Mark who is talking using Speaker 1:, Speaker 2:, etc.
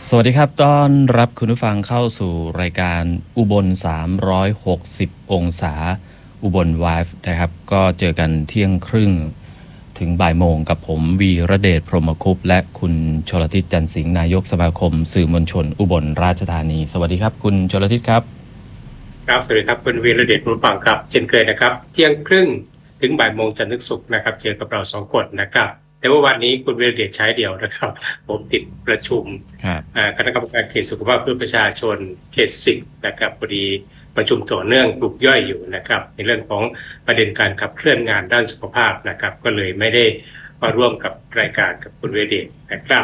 Speaker 1: สวัสดีครับต้อนรับคุณผู้ฟังเข้าสู่รายการอุบล360องศาอุบลไวฟ์นะครับก็เจอกันเที่ยงครึ่งถึงบ่ายโมงกับผมวีระเดชพรหมคุปต์และคุณชลทิศจันทร์สิงห์นายกสมาคมสื่อมวลชนอุบลราชธานีสวัสดีครับคุณชลทิศครับ
Speaker 2: ครับสวัสดีครับคุณวีระเดชคุณฟังครับเช่นเคยนะครับเที่ยงครึ่งถึงบ่ายโมงจันทร์ถึงศุกร์นะครับเจอกับเรา2 คนนะครับแต่ว่าวันนี้คุณวีระเดชใช้เดียวนะครับผมติดประชุม
Speaker 1: ครับ
Speaker 2: คณะกรรมการเขตสุขภาพเพื่อประชาชนเขต10นะครับพอดีประชุมต่อเนื่องปลุกย่อยอยู่นะครับในเรื่องของประเด็นการขับเคลื่อนงานด้านสุขภาพนะครับก็เลยไม่ได้มาร่วมกับรายการกับคุณวีระเดชนะครับ